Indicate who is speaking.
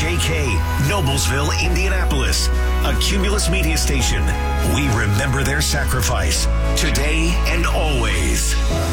Speaker 1: KCJK, Noblesville, Indianapolis, a Cumulus media station. We remember their sacrifice today and always.